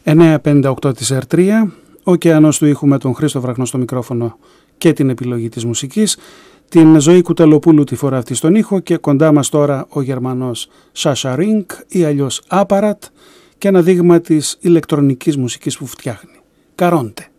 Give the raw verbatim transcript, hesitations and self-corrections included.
εννιά πενήντα οκτώ της ερ τρία, ο ωκεανός του ήχου με τον Χρήστο Βραχνό στο μικρόφωνο και την επιλογή της μουσικής, την Ζωή Κουτελοπούλου τη φορά αυτή στον ήχο και κοντά μας τώρα ο Γερμανός Σάσα Ρίνκ ή αλλιώς Άπαρατ και ένα δείγμα της ηλεκτρονικής μουσικής που φτιάχνει. Καρόντε.